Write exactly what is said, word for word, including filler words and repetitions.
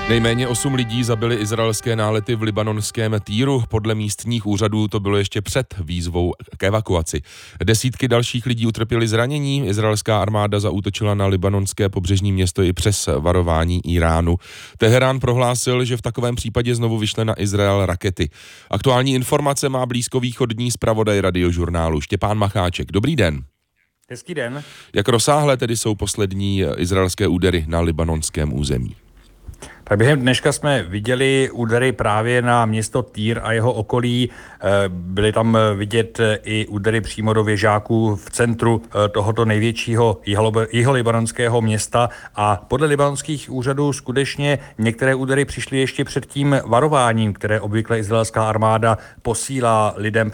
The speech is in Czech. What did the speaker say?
Nejméně osm lidí zabili izraelské nálety v libanonském Týru. Podle místních úřadů to bylo ještě před výzvou k evakuaci. Desítky dalších lidí utrpěli zranění. Izraelská armáda zaútočila na libanonské pobřežní město i přes varování Iránu. Teherán prohlásil, že v takovém případě znovu vyšle na Izrael rakety. Aktuální informace má blízkovýchodní zpravodaj Radiožurnálu Štěpán Macháček. Dobrý den. Hezký den. Jak rozsáhlé tedy jsou poslední izraelské údery na libanonském území? Tak během dneška jsme viděli údery právě na město Týr a jeho okolí. Byly tam vidět i údery přímo do věžáků v centru tohoto největšího jiholibanonského města a podle libanonských úřadů skutečně některé údery přišly ještě před tím varováním, které obvykle izraelská armáda posílá lidem